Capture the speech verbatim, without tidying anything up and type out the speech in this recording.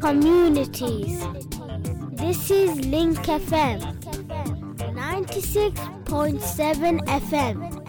communities. This is Link F M, ninety-six point seven F M.